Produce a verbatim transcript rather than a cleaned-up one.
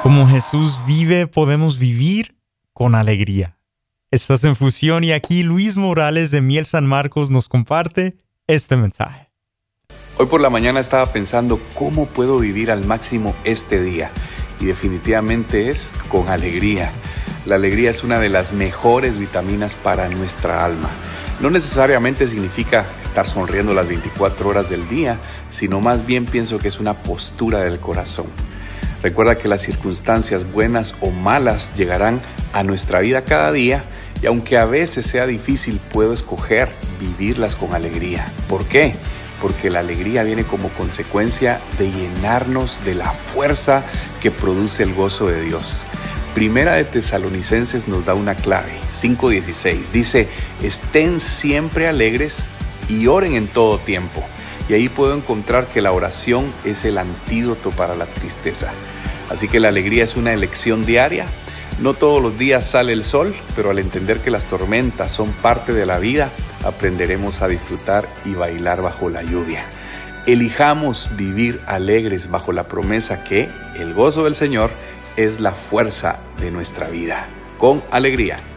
Como Jesús vive, podemos vivir con alegría. Estás en Fusión y aquí Luis Morales de Miel San Marcos nos comparte este mensaje. Hoy por la mañana estaba pensando cómo puedo vivir al máximo este día y definitivamente es con alegría. La alegría es una de las mejores vitaminas para nuestra alma. No necesariamente significa estar sonriendo las veinticuatro horas del día, sino más bien pienso que es una postura del corazón. Recuerda que las circunstancias buenas o malas llegarán a nuestra vida cada día y aunque a veces sea difícil, puedo escoger vivirlas con alegría. ¿Por qué? Porque la alegría viene como consecuencia de llenarnos de la fuerza que produce el gozo de Dios. Primera de Tesalonicenses nos da una clave, cinco dieciséis, dice, estén siempre alegres y oren en todo tiempo. Y ahí puedo encontrar que la oración es el antídoto para la tristeza. Así que la alegría es una elección diaria. No todos los días sale el sol, pero al entender que las tormentas son parte de la vida, aprenderemos a disfrutar y bailar bajo la lluvia. Elijamos vivir alegres bajo la promesa que el gozo del Señor es la fuerza de nuestra vida. Con alegría.